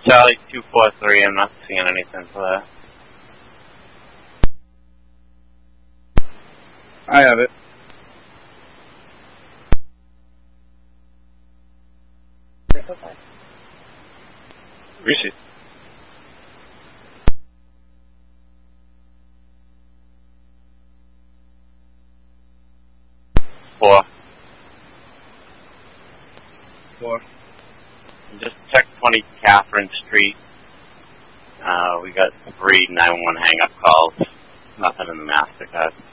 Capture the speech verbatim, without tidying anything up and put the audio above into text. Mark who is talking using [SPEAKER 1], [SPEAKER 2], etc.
[SPEAKER 1] Charlie two four three, I'm not seeing anything for that.
[SPEAKER 2] I have it.
[SPEAKER 3] Receive.
[SPEAKER 1] Four.
[SPEAKER 2] Four.
[SPEAKER 1] Just check twenty Catherine Street. Uh, we got three nine one one hang-up calls. Nothing in the MasterCard.